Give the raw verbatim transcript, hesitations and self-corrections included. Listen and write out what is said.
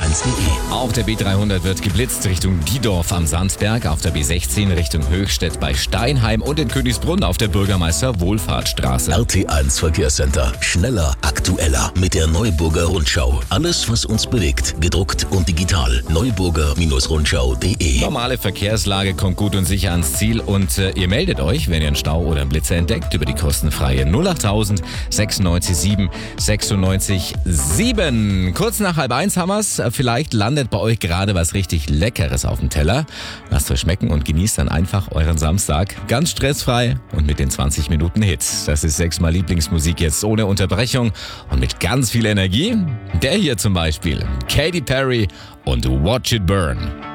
eins punkt de. Auf der B dreihundert wird geblitzt Richtung Diedorf am Sandberg, auf der B sechzehn Richtung Höchstädt bei Steinheim und in Königsbrunn auf der Bürgermeister-Wohlfahrtsstraße. R T eins Verkehrscenter. Schneller, aktueller mit der Neuburger Rundschau. Alles, was uns bewegt, gedruckt und digital. neuburger Rundschau punkt de. Normale Verkehrslage kommt gut und sicher ans Ziel und äh, ihr meldet euch, wenn ihr einen Stau oder einen Blitzer entdeckt, über die kostenfreie null achttausend sechsundneunzig sieben sechsundneunzig sieben. Kurz nach halb eins haben wir's. Vielleicht landet bei euch gerade was richtig Leckeres auf dem Teller. Lasst euch schmecken und genießt dann einfach euren Samstag ganz stressfrei und mit den zwanzig Minuten Hits. Das ist sechsmal Lieblingsmusik jetzt ohne Unterbrechung und mit ganz viel Energie. Der hier zum Beispiel, Katy Perry und Watch It Burn.